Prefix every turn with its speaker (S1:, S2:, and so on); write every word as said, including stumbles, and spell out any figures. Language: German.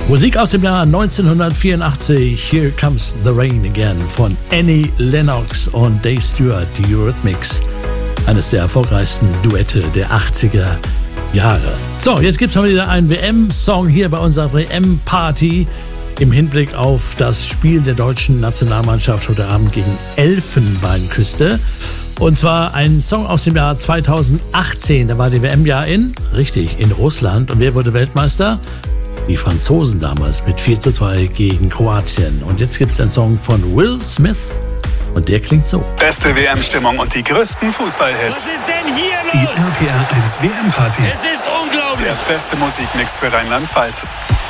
S1: Musik aus dem Jahr neunzehnhundertvierundachtzig. Here Comes the Rain Again von Annie Lennox und Dave Stewart, die Eurythmics. Eines der erfolgreichsten Duette der achtziger Jahre. So, jetzt gibt es mal wieder einen W M-Song hier bei unserer W M-Party im Hinblick auf das Spiel der deutschen Nationalmannschaft heute Abend gegen Elfenbeinküste. Und zwar ein Song aus dem Jahr zweitausendachtzehn. Da war die W M ja in, richtig, in Russland. Und wer wurde Weltmeister? Die Franzosen damals mit vier zu zwei gegen Kroatien. Und jetzt gibt es einen Song von Will Smith. Und der klingt so.
S2: Beste W M-Stimmung und die größten Fußballhits.
S3: Was ist denn hier
S2: Die
S3: los?
S2: R P R eins W M-Party.
S3: Es ist unglaublich.
S2: Der beste Musikmix für Rheinland-Pfalz.